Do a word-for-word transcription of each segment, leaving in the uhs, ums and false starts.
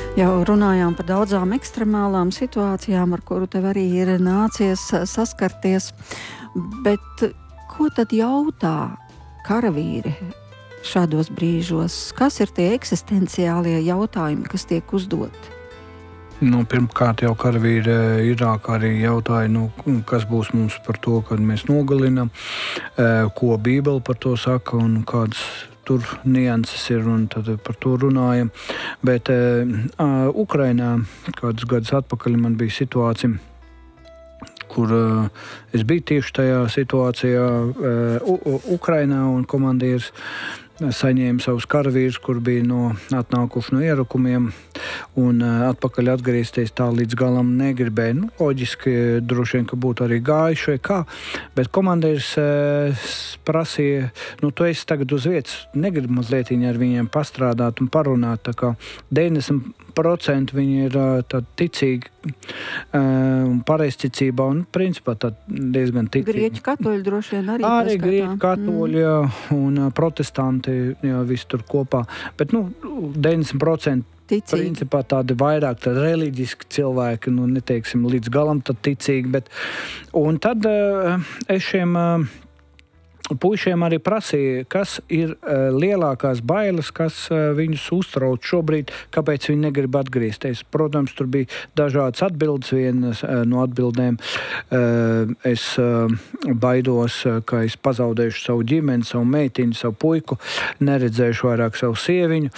Jau runājām par daudzām ekstremālām situācijām, ar kuru tev arī ir nācies saskarties, bet ko tad jautā karavīri šādos brīžos? Kas ir tie eksistenciālie jautājumi, kas tiek uzdoti? Nu, pirmkārt jau karavīri Irākā arī jautāja, nu, kas būs mums par to, kad mēs nogalinam, ko Bībele par to saka un kādas tur nianses ir, un tad par to runājam. Bet uh, Ukrainā kādus gadus atpakaļ man bija situācija, kur uh, es biju tieši tajā situācijā uh, Ukrainā, un komandieris saņēma savus karavīrus, kur bija no, atnākuši no ierakumiem, un uh, atpakaļ atgriezties tā līdz galam negribēja. Nu, loģiski, droši vien, ka būtu arī gājuši vai kā, bet komandieris uh, prasīja, nu, tu esi tagad uz vietas, negribu mazliet ar viņiem pastrādāt un parunāt, tā kā deviņdesmit procenti viņi ir uh, tad ticīgi uh, un pareizticībā, un principā tad diezgan ticīgi. Grieķu katoļi droši vien arī. Arī grieķu katoļi, jā, un uh, protestanti, jā, visi tur kopā, bet, nu, deviņdesmit procenti ticīgi. Principā tādi vairāk tādi reliģiski cilvēki, nu, neteiksim līdz galam tad ticīgi, bet, un tad uh, es šiem uh, puišiem arī prasīja, kas ir uh, lielākās bailes, kas uh, viņus uztrauc šobrīd, kāpēc viņi negrib atgriezties. Protams, tur bija dažādas atbildes. Vienas uh, no atbildēm uh, es uh, baidos, uh, ka es pazaudēšu savu ģimeni, savu meitiņu, savu puiku, neredzēšu vairāk savu sieviņu.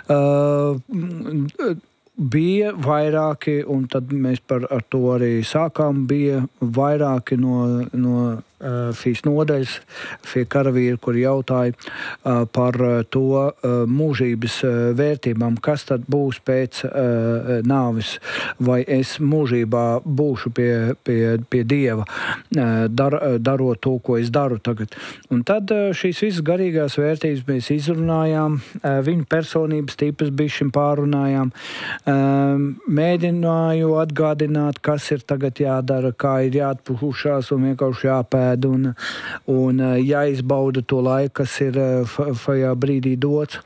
Uh, Bija vairāki, un tad mēs par ar to arī sākām, bija vairāki no, no uh, šīs nodaļas, šie karavīri, kuri jautāja uh, par to uh, mūžības uh, vērtībām, kas tad būs pēc uh, nāves, vai es mūžībā būšu pie, pie, pie Dieva, uh, dar, darot to, ko es daru tagad. Un tad uh, šīs visas garīgās vērtības mēs izrunājām, uh, viņu personības tipas bišķiņ pārunājām, mēģināju atgādināt, kas ir tagad jādara, kā ir jāatpušās un vienkārši jāpēd un, un jāizbauda to laiku, kas ir šajā brīdī dots.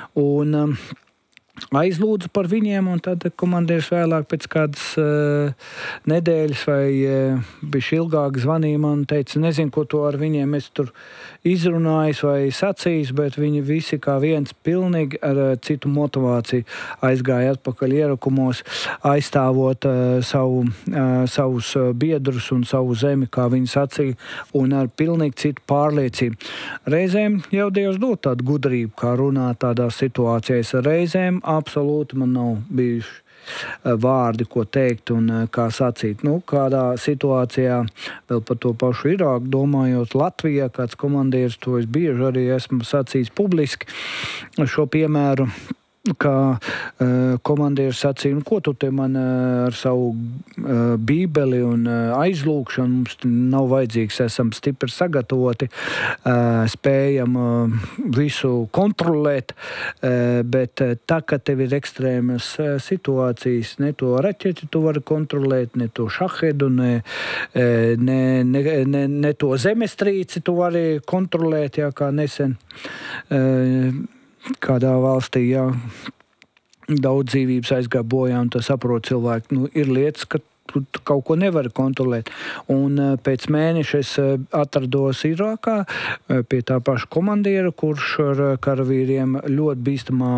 Un aizlūdzu par viņiem, un tad komandieris vēlāk pēc kādas uh, nedēļas vai uh, bišķi ilgāk zvanīja man un teica, nezinu, ko to ar viņiem es tur izrunājis vai sacījis, bet viņi visi kā viens pilnīgi ar uh, citu motivāciju aizgāja atpakaļ ierakumos, aizstāvot uh, savu, uh, savus biedrus un savu zemi, kā viņi sacīja, un ar pilnīgi citu pārliecību. Reizēm jau Dievs dod tādu gudrību, kā runāt tādās situācijās. Reizēm absolūti man nav bijuši vārdi, ko teikt un kā sacīt. Nu, kādā situācijā, vēl par to pašu Irāku domājot, Latvijā kāds komandieris, to es bieži arī esmu sacījis publiski, šo piemēru, kā uh, komandieris sacīja, ko tu te man uh, ar savu uh, bībeli un uh, aizlūkšanu, mums nav vajadzīgs, esam stipri sagatavoti, uh, spējam uh, visu kontrolēt, uh, bet uh, tā, ka tev ir ekstrēmas uh, situācijas, ne to raķeti tu vari kontrolēt, ne to šahedu, ne, uh, ne, ne, ne, ne to zemestrīci tu vari kontrolēt, jā, kā nesen uh, kādā valstī, jā, daudz dzīvības aizgāja bojā, un tas saprot cilvēki, nu, ir lietas, ka tu kaut ko nevari kontrolēt. Un uh, pēc mēneša es uh, atrados Irākā uh, pie tā paša komandiera, kurš ar uh, karavīriem ļoti bīstamā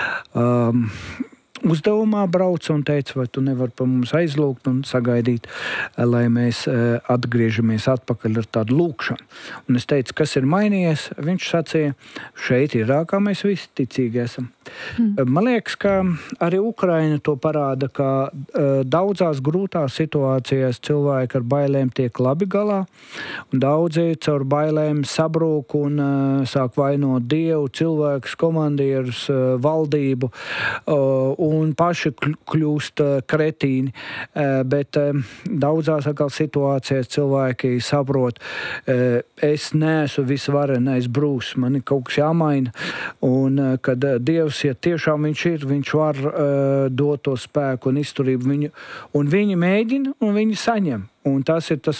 um, uzdevumā brauca un teica, vai tu nevari pa mums aizlūgt un sagaidīt, lai mēs atgriežamies atpakaļ ar tādu lūkšanu. Un es teicu, kas ir mainījies? Viņš sacīja, šeit Irākā mēs visi ticīgi esam. Mm. Man liekas, ka arī Ukraina to parāda, ka uh, daudzās grūtās situācijās cilvēki ar bailēm tiek labi galā, un daudzi caur bailēm sabrūk un uh, sāk vainot Dievu, cilvēkus, komandierus, uh, valdību, uh, un paši kļūst uh, kretīni, uh, bet uh, daudzās atkal situācijās cilvēki saprot, uh, es neesmu visvarenais brūs, man ir kaut kas jāmaina, un uh, kad uh, Dievs, ja tiešām viņš ir, viņš var uh, dot to spēku un izturību viņu, un viņi mēģina, un viņi saņem. Un tas ir tas